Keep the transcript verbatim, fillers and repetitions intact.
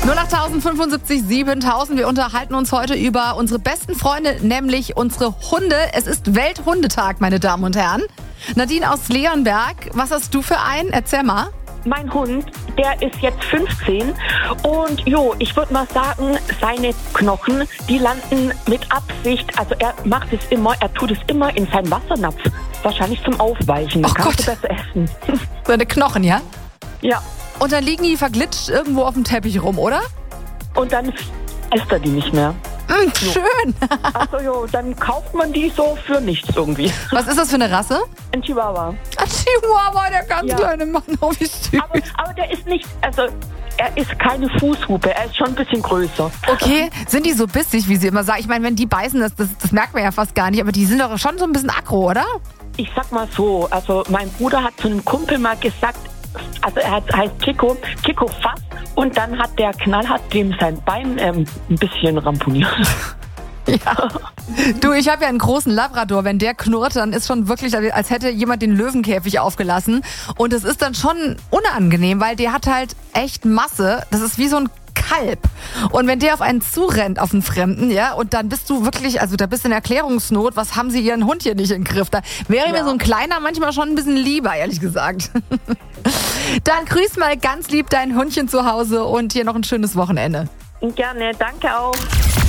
null acht fünfundsiebzig siebentausend. Wir unterhalten uns heute über unsere besten Freunde, nämlich unsere Hunde. Es ist Welthundetag, meine Damen und Herren. Nadine aus Leonberg, was hast du für einen? Erzähl mal. Mein Hund, der ist jetzt fünfzehn und jo, ich würde mal sagen, seine Knochen, die landen mit Absicht, also er macht es immer, er tut es immer in seinen Wassernapf. Wahrscheinlich zum Aufweichen, dann Oh kannst Gott. du besser essen. Seine Knochen, ja? Ja, Und dann liegen die verglitscht irgendwo auf dem Teppich rum, oder? und dann isst er die nicht mehr. Mm, schön. Also jo, dann kauft man die so für nichts irgendwie. Was ist das für eine Rasse? Ein Chihuahua. Ein Chihuahua, der ganz Ja. kleine Mann. Oh, wie süß. Aber, aber der ist nicht, also er ist keine Fußhupe, er ist schon ein bisschen größer. Okay, sind die so bissig, wie sie immer sagen? Ich meine, wenn die beißen, das, das, das merkt man ja fast gar nicht, aber die sind doch schon so ein bisschen aggro, oder? Ich sag mal so, also mein Bruder hat zu einem Kumpel mal gesagt, also er hat, heißt Chico, Chico Fass, und dann hat der Knallhart dem sein Bein ähm, ein bisschen ramponiert. Ja. Du, ich habe ja einen großen Labrador. Wenn der knurrt, dann ist schon wirklich, als hätte jemand den Löwenkäfig aufgelassen. Und es ist dann schon unangenehm, weil der hat halt echt Masse. Das ist wie so ein Kalb. Und wenn der auf einen zurennt, auf einen Fremden, ja, und dann bist du wirklich, also da bist du in Erklärungsnot, was haben sie ihren Hund hier nicht im Griff? Da wäre Ja. mir so ein kleiner manchmal schon ein bisschen lieber, ehrlich gesagt. Dann grüß mal ganz lieb dein Hundchen zu Hause und hier noch ein schönes Wochenende. Gerne, danke auch.